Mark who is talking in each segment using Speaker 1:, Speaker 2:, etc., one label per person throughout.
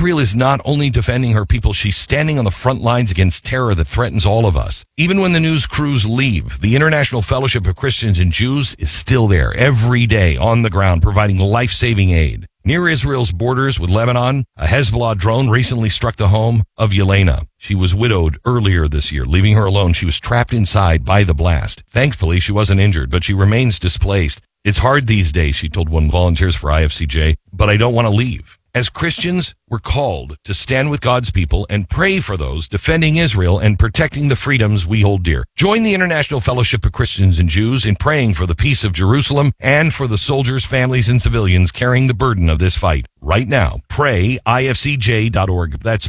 Speaker 1: Israel is not only defending her people, she's standing on the front lines against terror that threatens all of us. Even when the news crews leave, the International Fellowship of Christians and Jews is still there every day on the ground, providing life-saving aid. Near Israel's borders with Lebanon, a Hezbollah drone recently struck the home of Yelena. She was widowed earlier this year. Leaving her alone, she was trapped inside by the blast. Thankfully, she wasn't injured, but she remains displaced. It's hard these days, she told one Volunteers for IFCJ, but I don't want to leave. As Christians, we're called to stand with God's people and pray for those defending Israel and protecting the freedoms we hold dear. Join the International Fellowship of Christians and Jews in praying for the peace of Jerusalem and for the soldiers, families, and civilians carrying the burden of this fight. Right now, prayifcj.org. That's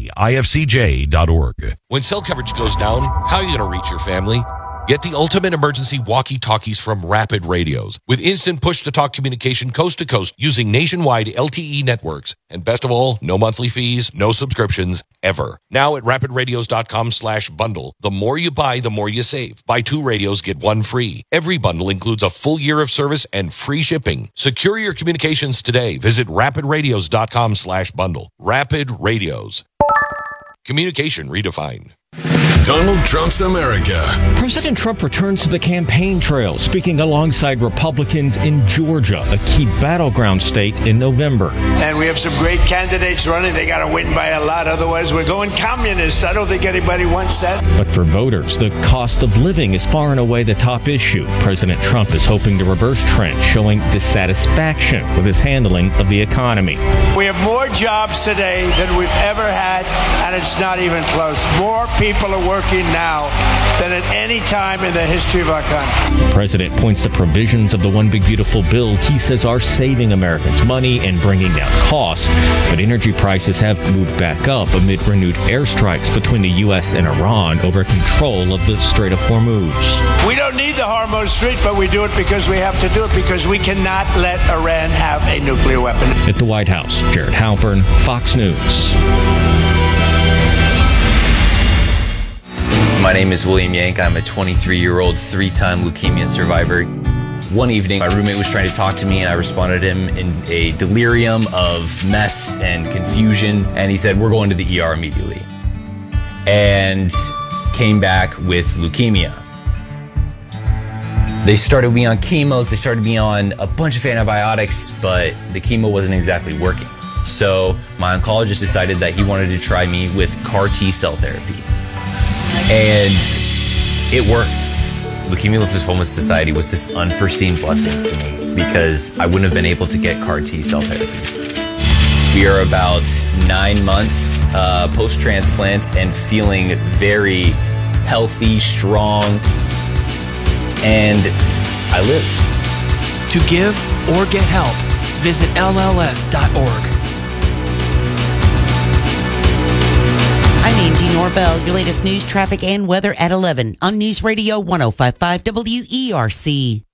Speaker 1: prayifcj.org. When cell coverage goes down, how are you going to reach your family? Get the ultimate emergency walkie-talkies from Rapid Radios with instant push-to-talk communication coast to coast using nationwide LTE networks. And best of all, no monthly fees, no subscriptions, ever. Now at rapidradios.com/bundle. The more you buy, the more you save. Buy 2 radios, get 1 free. Every bundle includes a full year of service and free shipping. Secure your communications today. Visit rapidradios.com/bundle. Rapid Radios. Communication redefined.
Speaker 2: Donald Trump's America.
Speaker 3: President Trump returns to the campaign trail, speaking alongside Republicans in Georgia, a key battleground state, in November.
Speaker 4: And we have some great candidates running. They got to win by a lot. Otherwise, we're going communist. I don't think anybody wants that.
Speaker 3: But for voters, the cost of living is far and away the top issue. President Trump is hoping to reverse trends, showing dissatisfaction with his handling of the economy.
Speaker 4: We have more jobs today than we've ever had, and it's not even close. More people are working now than at any time in the history of our country.
Speaker 3: The president points to provisions of the One Big Beautiful Bill he says are saving Americans money and bringing down costs. But energy prices have moved back up amid renewed airstrikes between the U.S. and Iran over control of the Strait of Hormuz.
Speaker 4: We don't need the Hormuz Strait, but we do it because we have to do it because we cannot let Iran have a nuclear weapon.
Speaker 3: At the White House, Jared Halpern, Fox News.
Speaker 5: My name is William Yank. I'm a 23-year-old, 3-time leukemia survivor. One evening, my roommate was trying to talk to me, and I responded to him in a delirium of mess and confusion. And he said, "We're going to the ER immediately." And came back with leukemia. They started me on chemos. They started me on a bunch of antibiotics, but the chemo wasn't exactly working. So my oncologist decided that he wanted to try me with CAR T-cell therapy. And it worked. Leukemia Lymphoma Society was this unforeseen blessing for me because I wouldn't have been able to get CAR T-cell therapy. We are about 9 months post-transplant and feeling very healthy, strong, and I live.
Speaker 6: To give or get help, visit LLS.org.
Speaker 7: I'm Angie Norvell. Your latest news, traffic, and weather at 11 on News Radio 105.5 WERC.